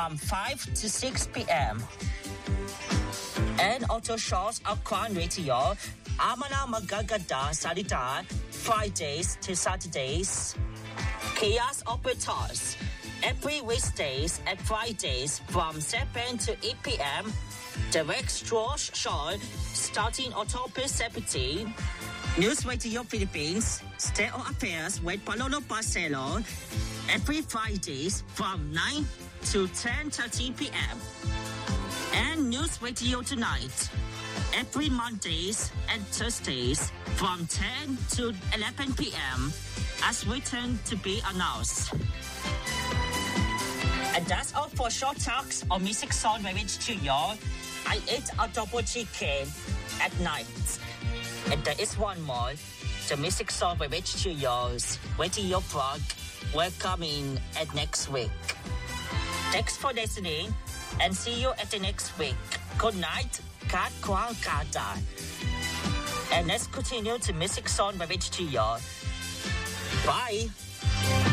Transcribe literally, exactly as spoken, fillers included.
from five to six p.m. And auto shows of Crown Radio, Amana Magagada Salita, Fridays to Saturdays. Chaos Operators, every weekdays and Fridays from seven to eight p.m. Direct Straw Show, starting October seventeenth. News Radio Philippines, State of Affairs with Palolo Barcelo, every Fridays from nine to ten thirty p.m. And News Radio Tonight, every Mondays and Thursdays from ten to eleven p.m. as written to be announced. And that's all for Short Talks on Music Sound Marriage Studio. I eat a double chicken at night. And there is one more, the Music Sound Marriage Studios Radio Blog. Welcoming at next week. Thanks for listening and see you at the next week. Good night, Kat Kwang Kata. And let's continue to Music Sound Marriage Studio. Bye.